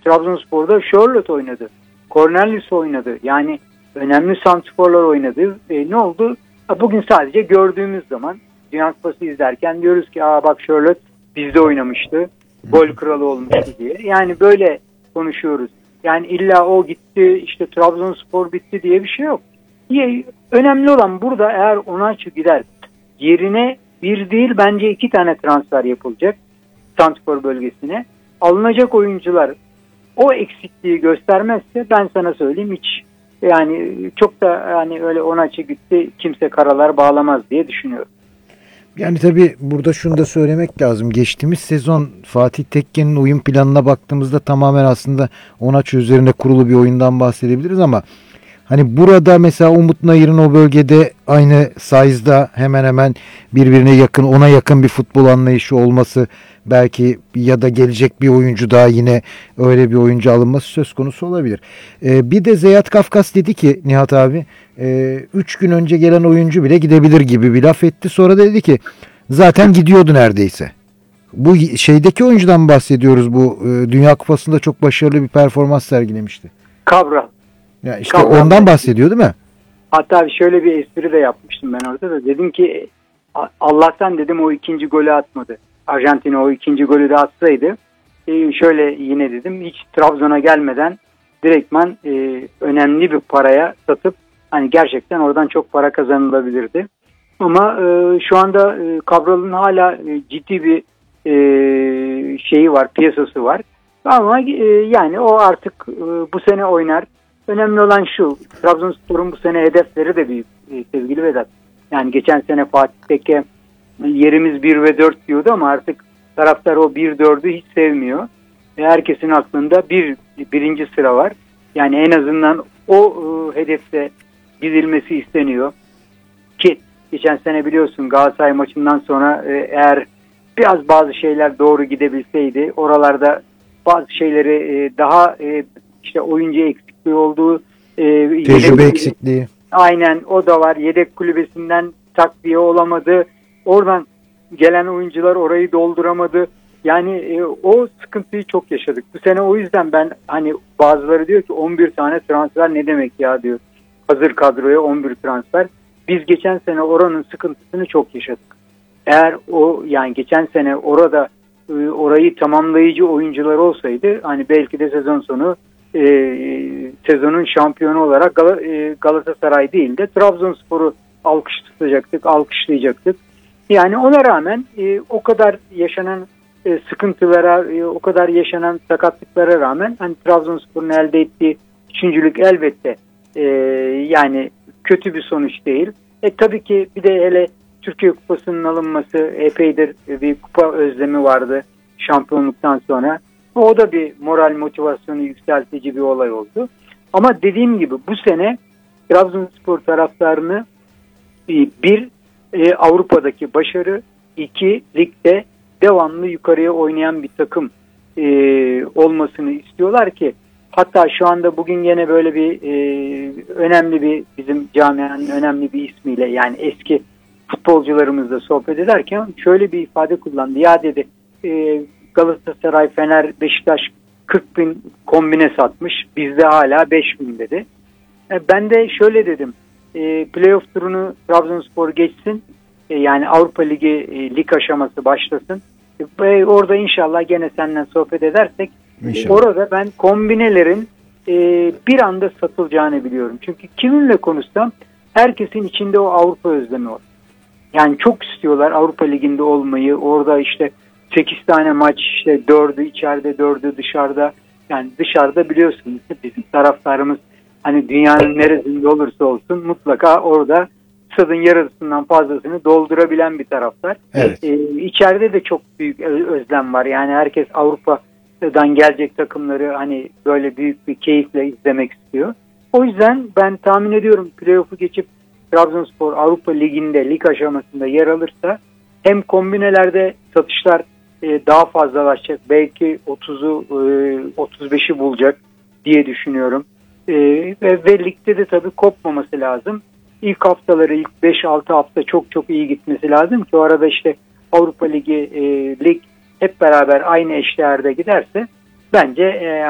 Trabzonspor'da Charlotte oynadı. Cornelius oynadı. Yani önemli santrforlar oynadı. Ne oldu? Bugün sadece gördüğümüz zaman Dünya Kupası izlerken diyoruz ki bak Charlotte bizde oynamıştı. Gol kralı olmuştu diye. Yani böyle konuşuyoruz. Yani illa o gitti işte Trabzonspor bitti diye bir şey yok. Önemli olan burada eğer Onaçu gider yerine bir değil bence 2 tane transfer yapılacak santrfor bölgesine. Alınacak oyuncular o eksikliği göstermezse ben sana söyleyeyim hiç yani çok da yani öyle Onaçu gitti kimse karalar bağlamaz diye düşünüyorum. Yani tabii burada şunu da söylemek lazım. Geçtiğimiz sezon Fatih Tekke'nin oyun planına baktığımızda tamamen aslında Onaçu üzerine kurulu bir oyundan bahsedebiliriz ama hani burada mesela Umut Nayır'ın o bölgede aynı size'da hemen hemen birbirine yakın, ona yakın bir futbol anlayışı olması belki ya da gelecek bir oyuncu daha yine öyle bir oyuncu alınması söz konusu olabilir. Bir de Zeyat Kafkas dedi ki Nihat abi 3 gün önce gelen oyuncu bile gidebilir gibi bir laf etti. Sonra da dedi ki zaten gidiyordu neredeyse. Bu şeydeki oyuncudan bahsediyoruz, bu Dünya Kupası'nda çok başarılı bir performans sergilemişti. Cabral. Ya işte ondan bahsediyor değil mi? Hatta şöyle bir espri de yapmıştım ben orada da. Dedim ki Allah'tan dedim o ikinci golü atmadı. Arjantin o ikinci golü de atsaydı şöyle yine dedim hiç Trabzon'a gelmeden direktman önemli bir paraya satıp hani gerçekten oradan çok para kazanılabilirdi. Ama şu anda Cabral'ın hala ciddi bir şeyi var, piyasası var. Ama yani o artık bu sene oynar. Önemli olan şu, Trabzonspor'un bu sene hedefleri de büyük sevgili Vedat. Yani geçen sene Fatih Tekke yerimiz 1 ve 4 diyordu ama artık taraftar o 1-4'ü hiç sevmiyor. Herkesin aklında birinci sıra var. Yani en azından o hedefte gidilmesi isteniyor. Ki geçen sene biliyorsun Galatasaray maçından sonra eğer biraz bazı şeyler doğru gidebilseydi oralarda bazı şeyleri daha işte oyuncu eksikliği olduğu tecrübe eksikliği. Aynen o da var. Yedek kulübesinden takviye olamadı. Oradan gelen oyuncular orayı dolduramadı. Yani o sıkıntıyı çok yaşadık. Bu sene o yüzden ben hani bazıları diyor ki 11 tane transfer ne demek ya diyor. Hazır kadroya 11 transfer. Biz geçen sene oranın sıkıntısını çok yaşadık. Eğer o yani geçen sene orada orayı tamamlayıcı oyuncular olsaydı hani belki de sezon sonu sezonun şampiyonu olarak Galatasaray değil de Trabzonspor'u alkışlayacaktık. Yani ona rağmen o kadar yaşanan sıkıntılara, o kadar yaşanan sakatlıklara rağmen hani Trabzonspor'un elde ettiği üçüncülük elbette yani kötü bir sonuç değil. Tabii ki bir de hele Türkiye Kupası'nın alınması epeydir bir kupa özlemi vardı şampiyonluktan sonra. O da bir moral motivasyonu yükseltici bir olay oldu. Ama dediğim gibi bu sene Trabzonspor taraftarını bir Avrupa'daki başarı, 2 ligde devamlı yukarıya oynayan bir takım olmasını istiyorlar ki hatta şu anda bugün yine böyle bir önemli bir bizim camianın önemli bir ismiyle yani eski futbolcularımızla sohbet ederken şöyle bir ifade kullandı. Ya dedi Galatasaray, Fener, Beşiktaş 40 bin kombine satmış. Bizde hala 5 bin dedi. Ben de şöyle dedim. Playoff turunu Trabzonspor geçsin. Yani Avrupa Ligi lig aşaması başlasın. Orada inşallah gene seninle sohbet edersek İnşallah. Orada ben kombinelerin bir anda satılacağını biliyorum. Çünkü kiminle konuşsam herkesin içinde o Avrupa özlemi var. Yani çok istiyorlar Avrupa Ligi'nde olmayı. Orada işte 8 tane maç işte 4'ü içeride 4'ü dışarıda. Yani dışarıda biliyorsunuz bizim taraftarımız hani dünyanın neresinde olursa olsun mutlaka orada stadın yarısından fazlasını doldurabilen bir taraftar. Evet. İçeride de çok büyük özlem var. Yani herkes Avrupa'dan gelecek takımları hani böyle büyük bir keyifle izlemek istiyor. O yüzden ben tahmin ediyorum playoff'u geçip Trabzonspor Avrupa Ligi'nde lig aşamasında yer alırsa hem kombinelerde satışlar daha fazlalaşacak. Belki 30'u 35'i bulacak diye düşünüyorum. Ve ligde de tabii kopmaması lazım. İlk haftaları, ilk 5-6 hafta çok çok iyi gitmesi lazım ki o arada işte Avrupa Ligi, lig hep beraber aynı eşdeğerde giderse bence